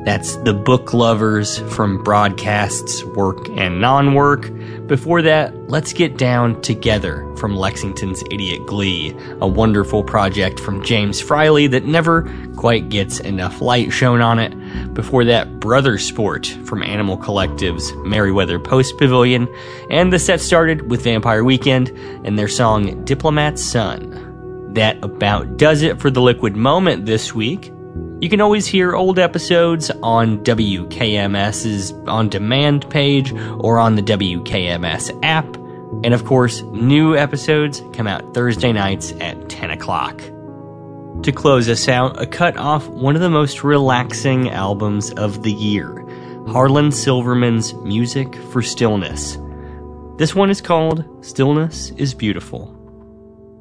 That's The Book Lovers from Broadcast's Work and Non-Work. Before that, Let's Get Down Together from Lexington's Idiot Glee, a wonderful project from James Friley that never quite gets enough light shown on it. Before that, Brother Sport from Animal Collective's Merriweather Post Pavilion. And the set started with Vampire Weekend and their song Diplomat's Son. That about does it for The Liquid Moment this week. You can always hear old episodes on WKMS's on-demand page or on the WKMS app. And of course, new episodes come out Thursday nights at 10 o'clock. To close us out, a cut off one of the most relaxing albums of the year, Harlan Silverman's Music for Stillness. This one is called Stillness is Beautiful.